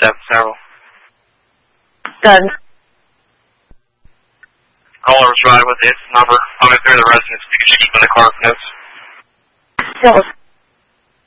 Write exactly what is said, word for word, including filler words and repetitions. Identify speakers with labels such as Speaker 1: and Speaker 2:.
Speaker 1: seven several.
Speaker 2: Done.
Speaker 1: Caller was right with its number. I'll go through the residence because you keep in the car notes.
Speaker 2: That was